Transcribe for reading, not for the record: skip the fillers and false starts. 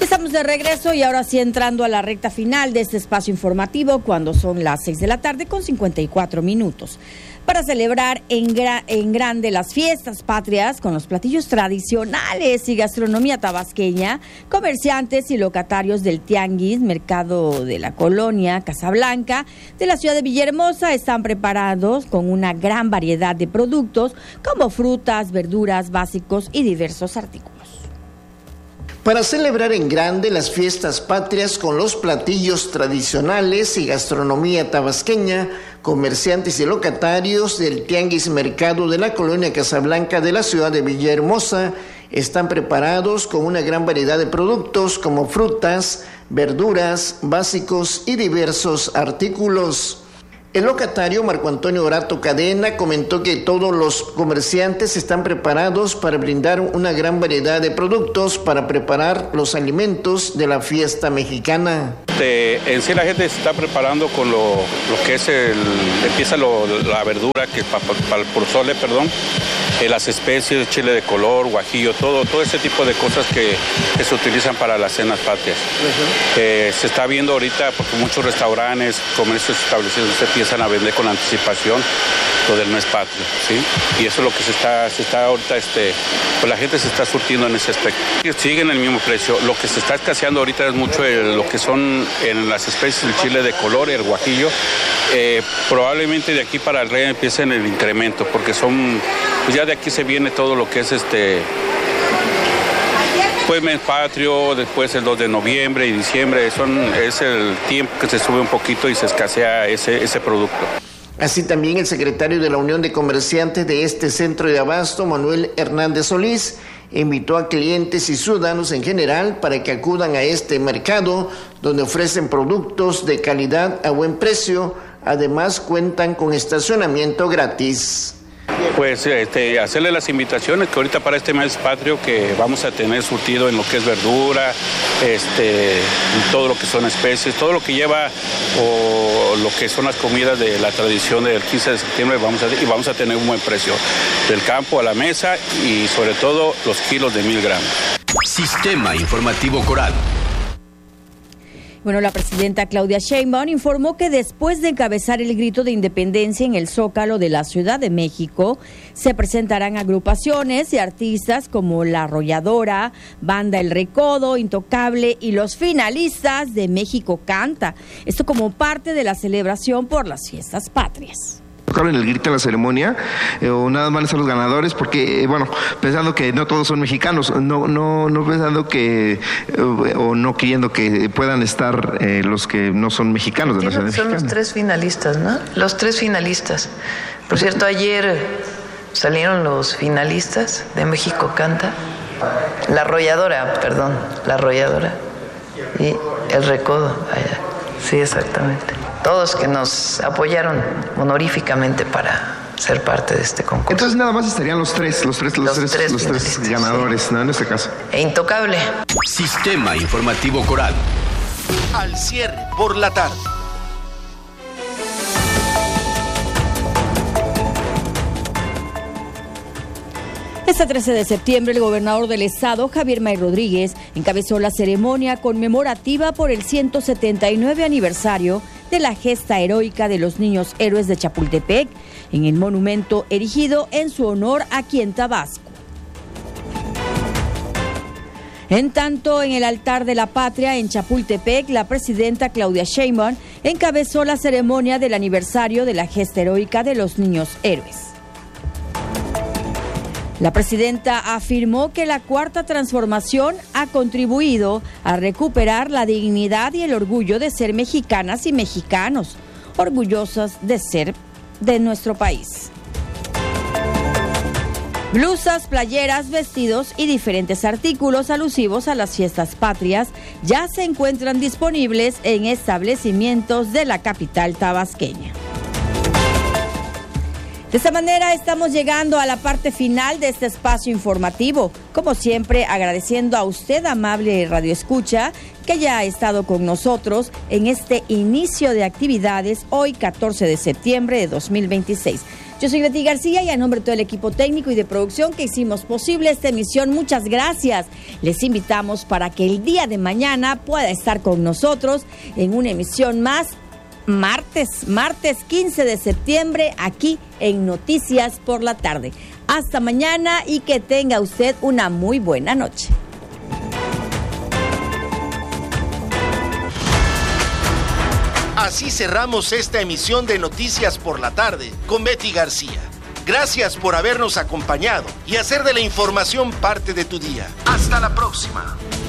Estamos de regreso y ahora sí entrando a la recta final de este espacio informativo cuando son las 6 de la tarde con 54 minutos. Para celebrar en grande las fiestas patrias con los platillos tradicionales y gastronomía tabasqueña, comerciantes y locatarios del Tianguis, Mercado de la Colonia Casablanca, de la ciudad de Villahermosa, están preparados con una gran variedad de productos como frutas, verduras, básicos y diversos artículos. Para celebrar en grande las fiestas patrias con los platillos tradicionales y gastronomía tabasqueña, comerciantes y locatarios del Tianguis Mercado de la Colonia Casablanca de la ciudad de Villahermosa están preparados con una gran variedad de productos como frutas, verduras, básicos y diversos artículos. El locatario Marco Antonio Orato Cadena comentó que todos los comerciantes están preparados para brindar una gran variedad de productos para preparar los alimentos de la fiesta mexicana. En sí la gente se está preparando con lo que es la verdura, que para el pozole, las especies, chile de color, guajillo, todo ese tipo de cosas que se utilizan para las cenas patrias. Se está viendo ahorita porque muchos restaurantes, comercios establecidos se empiezan a vender con anticipación lo del mes patrio, ¿sí? Y eso es lo que se está ahorita, pues la gente se está surtiendo en ese aspecto. Siguen el mismo precio. Lo que se está escaseando ahorita es mucho lo que son en las especies, el chile de color, el guajillo. Probablemente de aquí para el rey empiecen el incremento, porque pues ya de aquí se viene todo lo que es pues mes patrio, después el 2 de noviembre y diciembre, es el tiempo que se sube un poquito y se escasea ese producto. Así también el secretario de la Unión de Comerciantes de este centro de abasto, Manuel Hernández Solís, invitó a clientes y ciudadanos en general para que acudan a este mercado donde ofrecen productos de calidad a buen precio. Además cuentan con estacionamiento gratis. Pues hacerle las invitaciones que ahorita para este mes patrio que vamos a tener surtido en lo que es verdura, todo lo que son especies, todo lo que lleva o lo que son las comidas de la tradición del 15 de septiembre vamos a tener un buen precio del campo a la mesa y sobre todo los kilos de 1,000 gramos. Sistema Informativo Coral. Bueno, la presidenta Claudia Sheinbaum informó que después de encabezar el grito de independencia en el Zócalo de la Ciudad de México, se presentarán agrupaciones y artistas como La Arrolladora, Banda El Recodo, Intocable y los finalistas de México Canta. Esto como parte de la celebración por las fiestas patrias. En el grito de la ceremonia, o nada más a los ganadores, porque, pensando que no todos son mexicanos, no pensando que, o no queriendo que puedan estar los que no son mexicanos de la nacionalidad mexicana. Son los 3 finalistas, ¿no? Los 3 finalistas. Por cierto, ayer salieron los finalistas de México Canta, La Arrolladora y El Recodo. Sí, exactamente. Todos que nos apoyaron honoríficamente para ser parte de este concurso. Entonces nada más estarían los tres ganadores, sí, ¿no? En este caso. E Intocable. Sistema Informativo Coral. Al cierre por la tarde. Este 13 de septiembre, el gobernador del estado, Javier May Rodríguez, encabezó la ceremonia conmemorativa por el 179 aniversario de la gesta heroica de los niños héroes de Chapultepec, en el monumento erigido en su honor aquí en Tabasco. En tanto, en el altar de la patria en Chapultepec, la presidenta Claudia Sheinbaum encabezó la ceremonia del aniversario de la gesta heroica de los niños héroes. La presidenta afirmó que la Cuarta Transformación ha contribuido a recuperar la dignidad y el orgullo de ser mexicanas y mexicanos, orgullosos de ser de nuestro país. Blusas, playeras, vestidos y diferentes artículos alusivos a las fiestas patrias ya se encuentran disponibles en establecimientos de la capital tabasqueña. De esta manera estamos llegando a la parte final de este espacio informativo. Como siempre, agradeciendo a usted, amable radioescucha, que ya ha estado con nosotros en este inicio de actividades hoy 14 de septiembre de 2026. Yo soy Betty García y a nombre de todo el equipo técnico y de producción que hicimos posible esta emisión, muchas gracias. Les invitamos para que el día de mañana pueda estar con nosotros en una emisión más, martes 15 de septiembre, aquí en Noticias por la Tarde. Hasta mañana y que tenga usted una muy buena noche. Así cerramos esta emisión de Noticias por la Tarde con Betty García. Gracias por habernos acompañado y hacer de la información parte de tu día. Hasta la próxima.